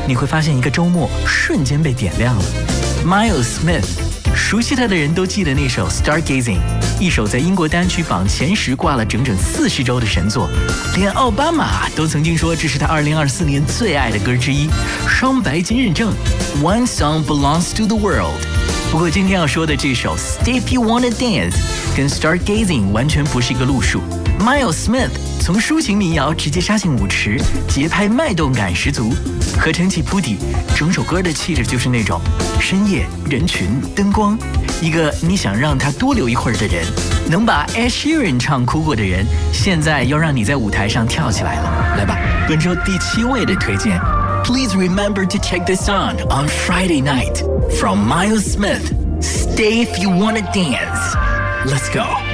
你会发现一个周末瞬间被点亮了。Miles Smith， 熟悉他的人都记得那首 Stargazing， 一首在英国单曲榜前10挂了整整40周的神作，连奥巴马都曾经说这是他2024年最爱的歌之一，双白金认证 One song belongs to the world。 不过今天要说的这首 Stay If You Wanna Dance 跟 Stargazing 完全不是一个路数。Miles Smith 从抒情民谣直接杀进舞池，节拍脉动感十足，合成器铺底，整首歌的气质就是那种深夜人群灯光，一个你想让他多留一会儿的人，能把 Ed Sheeran 唱哭过的人，现在要让你在舞台上跳起来了。来吧，本周第7位的推荐。Please remember to check this on Friday night from Miles Smith. Stay if you wanna dance. Let's go.